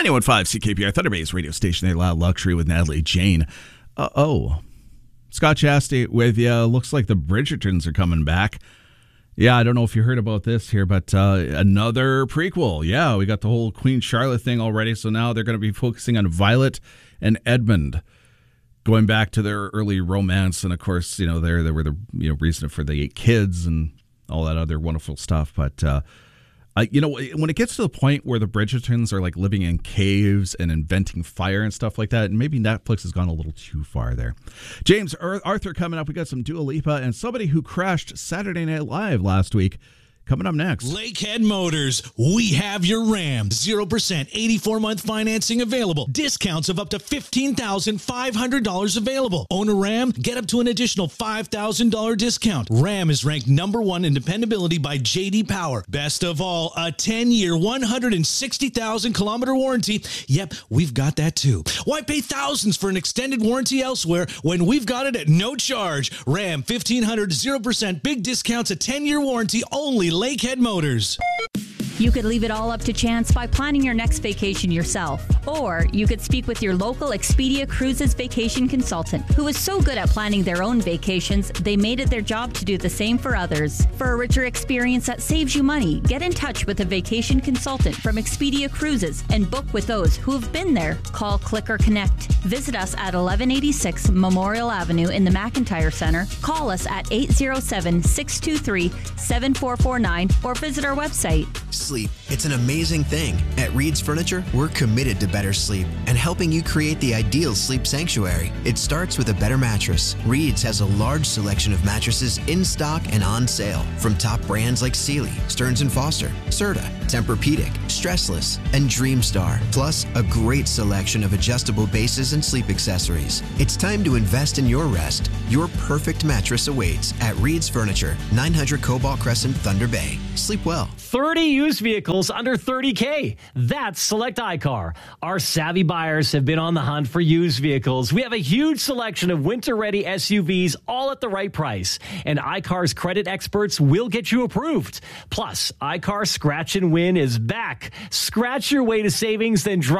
91.5 CKPR, Thunder Bay's radio station, A Loud Luxury with Natalie Jane. Scott Chastain with you. Looks like the Bridgertons are coming back. Yeah, I don't know if you heard about this here, but another prequel. Yeah, we got the whole Queen Charlotte thing already, so now they're going to be focusing on Violet and Edmund, going back to their early romance, and of course, they were the reason for the 8 kids and all that other wonderful stuff. But when it gets to the point where the Bridgertons are like living in caves and inventing fire and stuff like that, maybe Netflix has gone a little too far there. James Arthur coming up. We got some Dua Lipa and somebody who crashed Saturday Night Live last week. Coming up next. Lakehead Motors, we have your Ram. 0%, 84-month financing available. Discounts of up to $15,500 available. Own a Ram? Get up to an additional $5,000 discount. Ram is ranked number 1 in dependability by J.D. Power. Best of all, a 10-year, 160,000-kilometer warranty. Yep, we've got that too. Why pay thousands for an extended warranty elsewhere when we've got it at no charge? Ram 1500, 0%, big discounts, a 10-year warranty, only Lakehead Motors. You could leave it all up to chance by planning your next vacation yourself. Or you could speak with your local Expedia Cruises vacation consultant, who is so good at planning their own vacations, they made it their job to do the same for others. For a richer experience that saves you money, get in touch with a vacation consultant from Expedia Cruises and book with those who have been there. Call, click, or connect. Visit us at 1186 Memorial Avenue in the McIntyre Center. Call us at 807-623-7449 or visit our website. Sleep. It's an amazing thing. At Reed's Furniture, we're committed to better sleep and helping you create the ideal sleep sanctuary. It starts with a better mattress. Reed's has a large selection of mattresses in stock and on sale from top brands like Sealy, Stearns & Foster, Serta, Tempur-Pedic, Stressless, and Dreamstar. Plus, a great selection of adjustable bases and sleep accessories. It's time to invest in your rest. Your perfect mattress awaits at Reed's Furniture, 900 Cobalt Crescent, Thunder Bay. Sleep well. 30 used vehicles under $30K. That's Select iCar. Our savvy buyers have been on the hunt for used vehicles. We have a huge selection of winter-ready SUVs, all at the right price. And iCar's credit experts will get you approved. Plus, iCar Scratch and Win is back. Scratch your way to savings, then drive